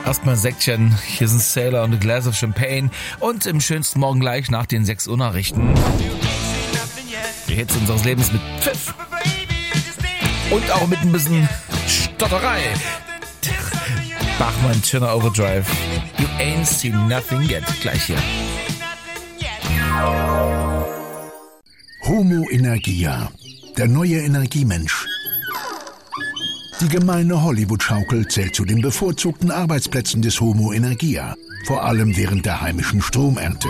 Erstmal ein Säckchen, hier ist ein Sailor und a Glass of Champagne und im schönsten Morgen gleich nach den 6 Uhr Nachrichten. Die Hits unseres Lebens mit Pfiff und auch mit ein bisschen Stotterei. Bachmann, Turner Overdrive. You ain't seen nothing yet. Gleich hier. Homo Energia, der neue Energiemensch. Die gemeine Hollywood-Schaukel zählt zu den bevorzugten Arbeitsplätzen des Homo Energia, vor allem während der heimischen Stromernte.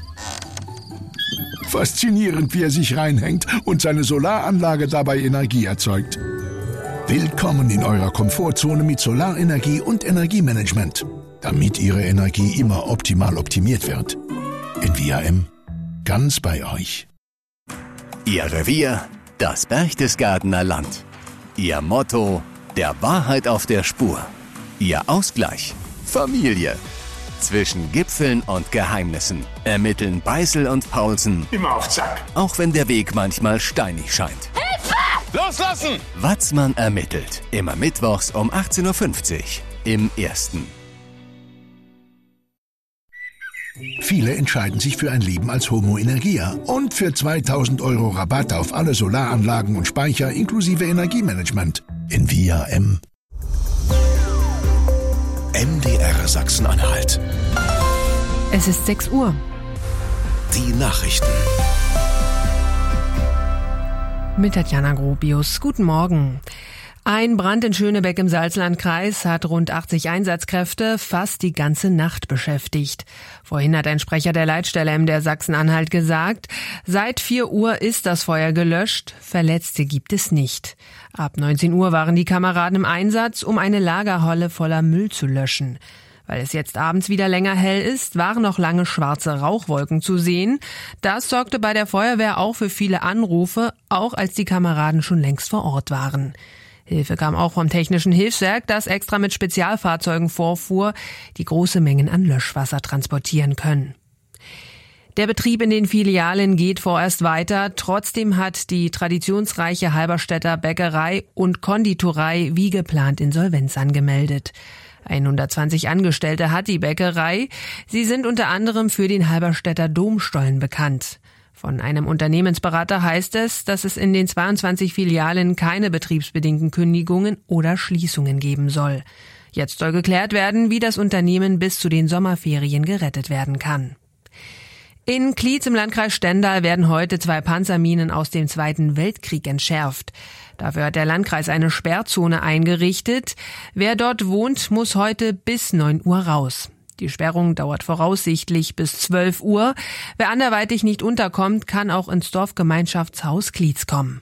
Faszinierend, wie er sich reinhängt und seine Solaranlage dabei Energie erzeugt. Willkommen in eurer Komfortzone mit Solarenergie und Energiemanagement, damit Ihre Energie immer optimal optimiert wird. Envia-M, ganz bei euch. Ihr Revier, das Berchtesgadener Land. Ihr Motto, der Wahrheit auf der Spur. Ihr Ausgleich, Familie. Zwischen Gipfeln und Geheimnissen ermitteln Beißel und Paulsen. Immer auf Zack. Auch wenn der Weg manchmal steinig scheint. Hilfe! Loslassen! Watzmann ermittelt. Immer mittwochs um 18.50 Uhr im Ersten. Viele entscheiden sich für ein Leben als Homo Energia und für 2.000 € Rabatt auf alle Solaranlagen und Speicher inklusive Energiemanagement. Envia-M. MDR Sachsen-Anhalt. Es ist 6 Uhr. Die Nachrichten. Mit Tatjana Grobius. Guten Morgen. Ein Brand in Schönebeck im Salzlandkreis hat rund 80 Einsatzkräfte fast die ganze Nacht beschäftigt. Vorhin hat ein Sprecher der Leitstelle MDR Sachsen-Anhalt gesagt, seit 4 Uhr ist das Feuer gelöscht, Verletzte gibt es nicht. Ab 19 Uhr waren die Kameraden im Einsatz, um eine Lagerhalle voller Müll zu löschen. Weil es jetzt abends wieder länger hell ist, waren noch lange schwarze Rauchwolken zu sehen. Das sorgte bei der Feuerwehr auch für viele Anrufe, auch als die Kameraden schon längst vor Ort waren. Hilfe kam auch vom Technischen Hilfswerk, das extra mit Spezialfahrzeugen vorfuhr, die große Mengen an Löschwasser transportieren können. Der Betrieb in den Filialen geht vorerst weiter. Trotzdem hat die traditionsreiche Halberstädter Bäckerei und Konditorei wie geplant Insolvenz angemeldet. 120 Angestellte hat die Bäckerei. Sie sind unter anderem für den Halberstädter Domstollen bekannt. Von einem Unternehmensberater heißt es, dass es in den 22 Filialen keine betriebsbedingten Kündigungen oder Schließungen geben soll. Jetzt soll geklärt werden, wie das Unternehmen bis zu den Sommerferien gerettet werden kann. In Klietz im Landkreis Stendal werden heute 2 Panzerminen aus dem Zweiten Weltkrieg entschärft. Dafür hat der Landkreis eine Sperrzone eingerichtet. Wer dort wohnt, muss heute bis 9 Uhr raus. Die Sperrung dauert voraussichtlich bis 12 Uhr. Wer anderweitig nicht unterkommt, kann auch ins Dorfgemeinschaftshaus Klietz kommen.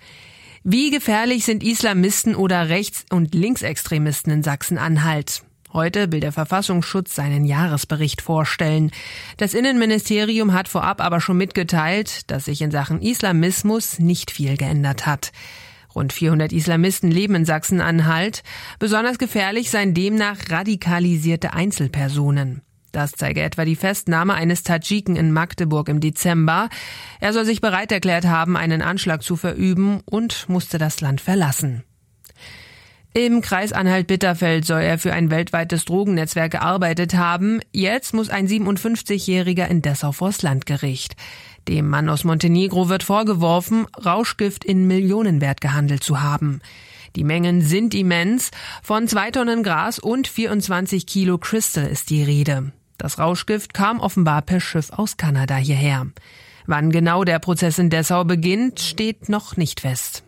Wie gefährlich sind Islamisten oder Rechts- und Linksextremisten in Sachsen-Anhalt? Heute will der Verfassungsschutz seinen Jahresbericht vorstellen. Das Innenministerium hat vorab aber schon mitgeteilt, dass sich in Sachen Islamismus nicht viel geändert hat. Rund 400 Islamisten leben in Sachsen-Anhalt. Besonders gefährlich seien demnach radikalisierte Einzelpersonen. Das zeige etwa die Festnahme eines Tadschiken in Magdeburg im Dezember. Er soll sich bereit erklärt haben, einen Anschlag zu verüben und musste das Land verlassen. Im Kreis Anhalt-Bitterfeld soll er für ein weltweites Drogennetzwerk gearbeitet haben. Jetzt muss ein 57-Jähriger in Dessau vors Landgericht. Dem Mann aus Montenegro wird vorgeworfen, Rauschgift in Millionenwert gehandelt zu haben. Die Mengen sind immens. Von 2 Tonnen Gras und 24 Kilo Crystal ist die Rede. Das Rauschgift kam offenbar per Schiff aus Kanada hierher. Wann genau der Prozess in Dessau beginnt, steht noch nicht fest.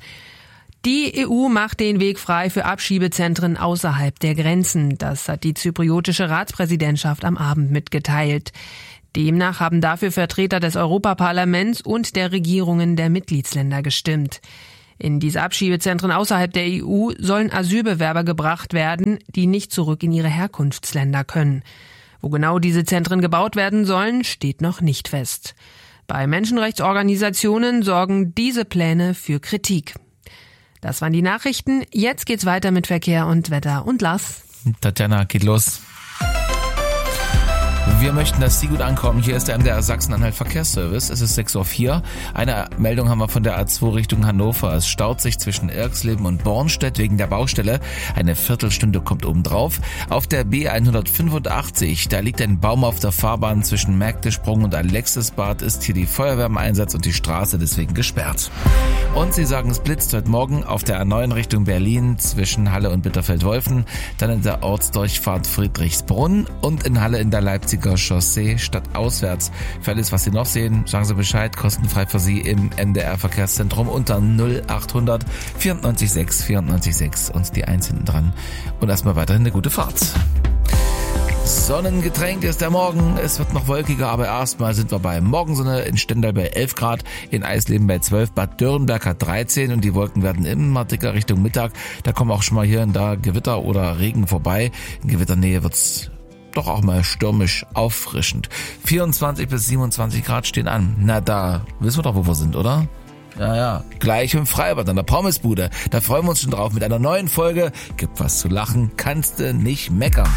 Die EU macht den Weg frei für Abschiebezentren außerhalb der Grenzen. Das hat die zypriotische Ratspräsidentschaft am Abend mitgeteilt. Demnach haben dafür Vertreter des Europaparlaments und der Regierungen der Mitgliedsländer gestimmt. In diese Abschiebezentren außerhalb der EU sollen Asylbewerber gebracht werden, die nicht zurück in ihre Herkunftsländer können. Wo genau diese Zentren gebaut werden sollen, steht noch nicht fest. Bei Menschenrechtsorganisationen sorgen diese Pläne für Kritik. Das waren die Nachrichten. Jetzt geht's weiter mit Verkehr und Wetter. Und Lars? Tatjana, geht los. Wir möchten, dass Sie gut ankommen. Hier ist der MDR Sachsen-Anhalt Verkehrsservice. Es ist 6:04 Uhr. Eine Meldung haben wir von der A2 Richtung Hannover. Es staut sich zwischen Irxleben und Bornstedt wegen der Baustelle. Eine Viertelstunde kommt obendrauf. Auf der B185, da liegt ein Baum auf der Fahrbahn zwischen Mägdesprung und Alexisbad, ist hier die Feuerwehr im Einsatz und die Straße deswegen gesperrt. Und Sie sagen, es blitzt heute Morgen auf der A9 Richtung Berlin zwischen Halle und Bitterfeld-Wolfen, dann in der Ortsdurchfahrt Friedrichsbrunn und in Halle in der Leipziger Chaussee stadtauswärts. Für alles, was Sie noch sehen, sagen Sie Bescheid, kostenfrei für Sie im MDR Verkehrszentrum unter 0800 94 6 und die 1 hinten dran. Und erstmal weiterhin eine gute Fahrt. Sonnengetränkt ist der Morgen, es wird noch wolkiger, aber erstmal sind wir bei Morgensonne in Stendal bei 11 Grad, in Eisleben bei 12, Bad Dürrenberg hat 13 und die Wolken werden immer dicker Richtung Mittag. Da kommen auch schon mal hier und da Gewitter oder Regen vorbei. In Gewitternähe wird's doch auch mal stürmisch auffrischend. 24 bis 27 Grad stehen an. Na, da wissen wir doch, wo wir sind, oder? Ja, gleich im Freibad an der Pommesbude. Da freuen wir uns schon drauf mit einer neuen Folge. Gibt was zu lachen, kannst du nicht meckern.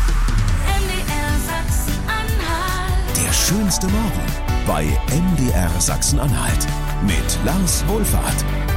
Der schönste Morgen bei MDR Sachsen-Anhalt mit Lars Wohlfahrt.